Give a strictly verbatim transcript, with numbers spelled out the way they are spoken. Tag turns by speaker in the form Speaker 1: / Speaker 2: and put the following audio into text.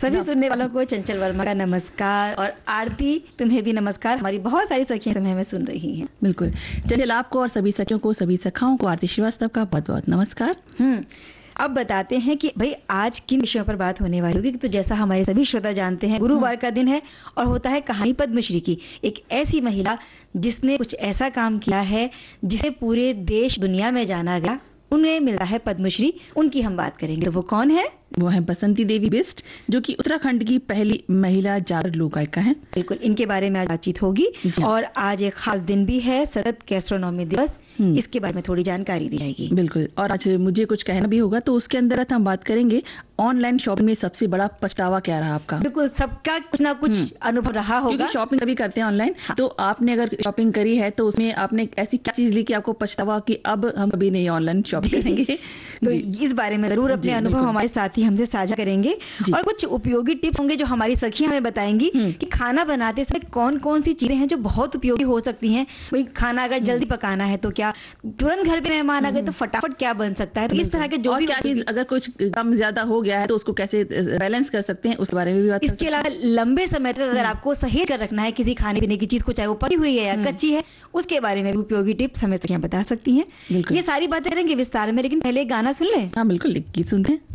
Speaker 1: सभी सुनने वालों को चंचल वर्मा का नमस्कार, और आरती तुम्हें भी नमस्कार। हमारी बहुत सारी सखियां तुम्हें हमें सुन रही हैं।
Speaker 2: बिल्कुल चंचल, आपको और सभी सखियों को, सभी सखाओं को आरती श्रीवास्तव का बहुत बहुत नमस्कार।
Speaker 1: हम्म अब बताते हैं कि भाई आज किन विषयों पर बात होने वाली होगी। तो जैसा हमारे सभी श्रोता जानते हैं, गुरुवार का दिन है और होता है कहानी पद्मश्री की। एक ऐसी महिला जिसने कुछ ऐसा काम किया है जिसे पूरे देश दुनिया में जाना गया, उन्हें मिला है पद्मश्री। उनकी हम बात करेंगे। तो वो कौन है?
Speaker 2: वो है बसंती देवी बिष्ट, जो कि उत्तराखंड की पहली महिला जागर लोक गायिका है।
Speaker 1: बिल्कुल, इनके बारे में आज बातचीत होगी। और आज एक खास दिन भी है, सतत गैस्ट्रोनॉमी दिवस। इसके बारे में थोड़ी जानकारी दी जाएगी।
Speaker 2: बिल्कुल, और आज मुझे कुछ कहना भी होगा, तो उसके अंदर हम बात करेंगे ऑनलाइन शॉपिंग में सबसे बड़ा पछतावा क्या रहा आपका।
Speaker 1: बिल्कुल, सबका कुछ ना कुछ अनुभव रहा होगा,
Speaker 2: क्योंकि शॉपिंग सभी करते हैं ऑनलाइन। हाँ। तो आपने अगर शॉपिंग करी है तो उसमें आपने ऐसी क्या चीज ली कि आपको पछतावा कि अब हम कभी नहीं ऑनलाइन शॉपिंग करेंगे।
Speaker 1: तो इस बारे में जरूर अपने अनुभव हमारे साथी हमसे साझा करेंगे, और कुछ उपयोगी टिप्स होंगे जो हमारी सखियां हमें बताएंगी कि खाना बनाते समय कौन कौन सी चीजें हैं जो बहुत उपयोगी हो सकती हैं। भाई खाना अगर जल्दी पकाना है तो क्या, तुरंत घर पे मेहमान आ गए तो फटाफट क्या बन सकता है। तो इस तरह के जो भी
Speaker 2: क्या चीज अगर कुछ कम ज्यादा हो गया है तो उसको कैसे बैलेंस कर सकते हैं, उस बारे में भी बात।
Speaker 1: इसके अलावा लंबे समय तक अगर आपको सहेज कर रखना है किसी खाने पीने की चीज को, चाहे वो पकी हुई है या कच्ची है, उसके बारे में भी उपयोगी टिप्स हमें सखियां बता सकती हैं। ये सारी बातें करेंगे विस्तार में, लेकिन पहले गाना सुन लें।
Speaker 2: हाँ बिल्कुल, गीत सुनते हैं।